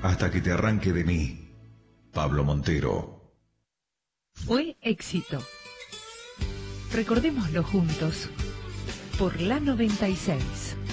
hasta que te arranque de mí. Pablo Montero. Fue éxito. Recordémoslo juntos por la 96.